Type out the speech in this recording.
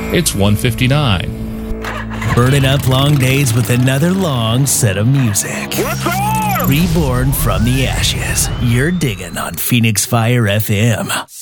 It's 1:59. Burning up long days with another long set of music. What's up? Reborn from the ashes. You're digging on Phoenix Fire FM.